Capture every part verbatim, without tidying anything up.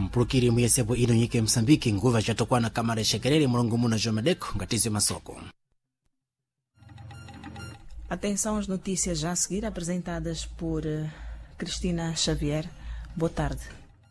mpulukiri muyesebo ino nyika ya Msambiki nguva jatokwa na kamara shekerere mulongo muna Jomadeko ngatizi masoko. Atenção às notícias já a seguir, apresentadas por uh, Cristina Xavier. Boa tarde.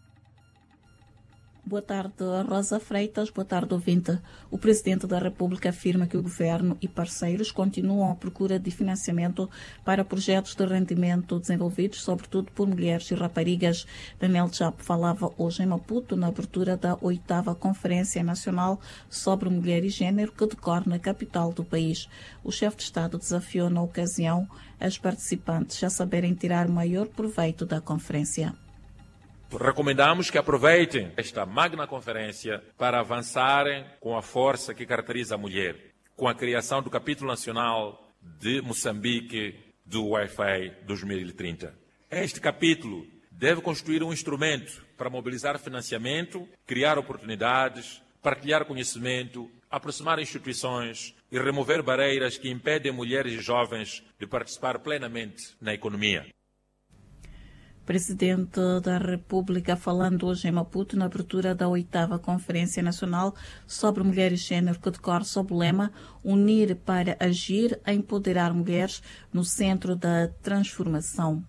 Boa tarde, Rosa Freitas. Boa tarde, ouvinte. O Presidente da República afirma que o Governo e parceiros continuam à procura de financiamento para projetos de rendimento desenvolvidos, sobretudo por mulheres e raparigas. Daniel Chapo falava hoje em Maputo, na abertura da oitava Conferência Nacional sobre Mulher e Gênero, que decorre na capital do país. O chefe de Estado desafiou na ocasião as participantes a saberem tirar maior proveito da conferência. Recomendamos que aproveitem esta magna conferência para avançarem com a força que caracteriza a mulher, com a criação do Capítulo Nacional de Moçambique do Wi-Fi dois mil e trinta. Este capítulo deve constituir um instrumento para mobilizar financiamento, criar oportunidades, partilhar conhecimento, aproximar instituições e remover barreiras que impedem mulheres e jovens de participar plenamente na economia. Presidente da República falando hoje em Maputo na abertura da oitava Conferência Nacional sobre Mulher e Gênero, que decorre sob o lema Unir para Agir, a empoderar mulheres no centro da transformação.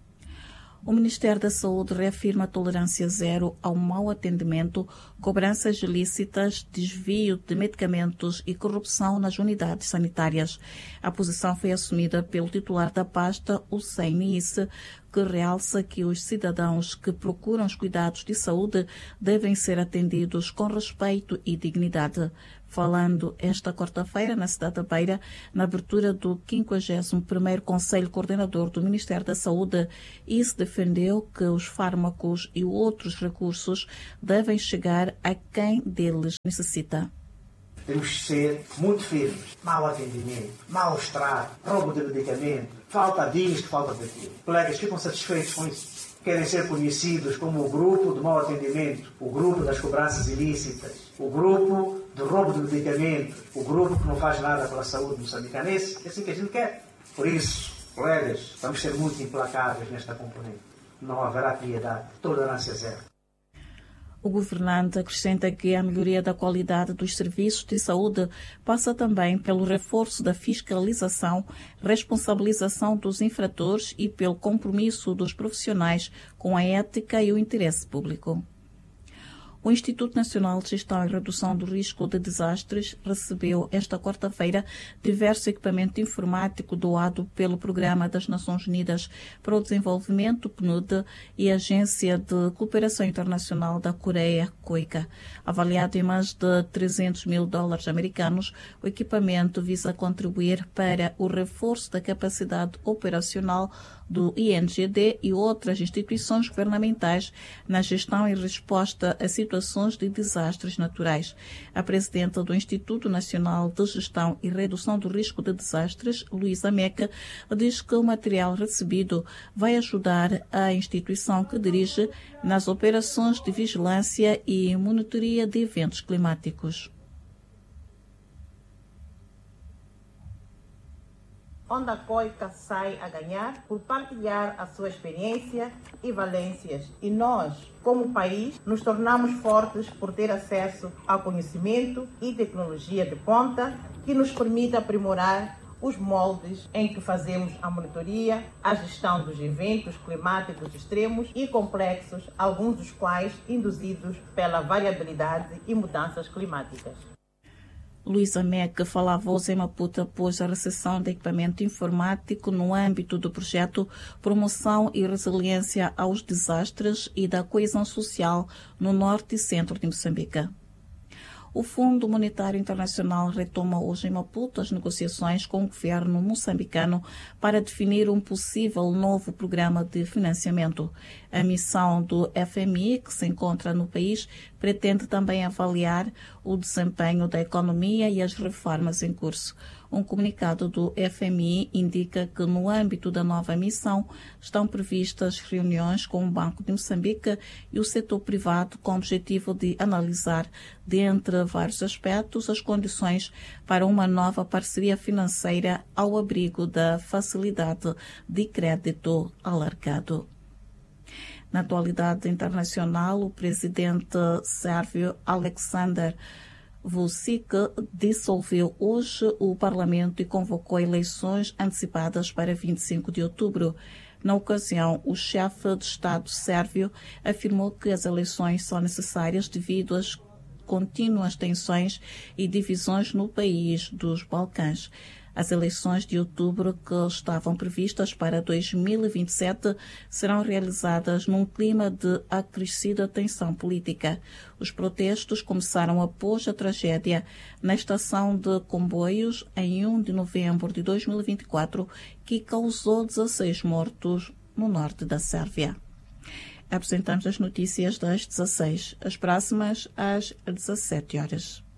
O Ministério da Saúde reafirma a tolerância zero ao mau atendimento, cobranças ilícitas, desvio de medicamentos e corrupção nas unidades sanitárias. A posição foi assumida pelo titular da pasta, Hussein Isse, que realça que os cidadãos que procuram os cuidados de saúde devem ser atendidos com respeito e dignidade. Falando esta quarta-feira na cidade da Beira, na abertura do quinquagésimo primeiro Conselho Coordenador do Ministério da Saúde, Isse defendeu que os fármacos e outros recursos devem chegar a quem deles necessita. Temos que ser muito firmes. Mau atendimento, mau estrago, roubo de medicamento, falta disto, falta daquilo. Colegas ficam satisfeitos com isso. Querem ser conhecidos como o grupo de mau atendimento, o grupo das cobranças ilícitas, o grupo do roubo de medicamentos, o grupo que não faz nada pela saúde moçambicanense. É assim que a gente quer. Por isso, colegas, vamos ser muito implacáveis nesta componente. Não haverá piedade, tolerância zero. O governante acrescenta que a melhoria da qualidade dos serviços de saúde passa também pelo reforço da fiscalização, responsabilização dos infratores e pelo compromisso dos profissionais com a ética e o interesse público. O Instituto Nacional de Gestão e Redução do Risco de Desastres recebeu esta quarta-feira diverso equipamento informático doado pelo Programa das Nações Unidas para o Desenvolvimento, P N U D, e a Agência de Cooperação Internacional da Coreia, COICA. Avaliado em mais de trezentos mil dólares americanos, o equipamento visa contribuir para o reforço da capacidade operacional do I N G D e outras instituições governamentais na gestão e resposta a situações de desastres naturais. A presidenta do Instituto Nacional de Gestão e Redução do Risco de Desastres, Luísa Meca, diz que o material recebido vai ajudar a instituição que dirige nas operações de vigilância e monitoria de eventos climáticos. Onde a COICA sai a ganhar por partilhar a sua experiência e valências. E nós, como país, nos tornamos fortes por ter acesso ao conhecimento e tecnologia de ponta que nos permite aprimorar os moldes em que fazemos a monitoria, a gestão dos eventos climáticos extremos e complexos, alguns dos quais induzidos pela variabilidade e mudanças climáticas. Luísa Meca falava hoje em Maputo após a recepção de equipamento informático no âmbito do projeto Promoção e Resiliência aos Desastres e da Coesão Social no Norte e Centro de Moçambique. O Fundo Monetário Internacional retoma hoje em Maputo as negociações com o governo moçambicano para definir um possível novo programa de financiamento. A missão do F M I, que se encontra no país, pretende também avaliar o desempenho da economia e as reformas em curso. Um comunicado do F M I indica que, no âmbito da nova missão, estão previstas reuniões com o Banco de Moçambique e o setor privado com o objetivo de analisar, dentre vários aspectos, as condições para uma nova parceria financeira ao abrigo da facilidade de crédito alargado. Na atualidade internacional, o presidente sérvio Aleksandar Vučić dissolveu hoje o Parlamento e convocou eleições antecipadas para vinte e cinco de outubro. Na ocasião, o chefe de Estado sérvio afirmou que as eleições são necessárias devido às contínuas tensões e divisões no país dos Balcãs. As eleições de outubro, que estavam previstas para dois mil e vinte e sete, serão realizadas num clima de acrescida tensão política. Os protestos começaram após a tragédia na estação de comboios em um de novembro de dois mil e vinte e quatro, que causou dezasseis mortos no norte da Sérvia. Apresentamos as notícias das dezasseis, as próximas às dezassete horas.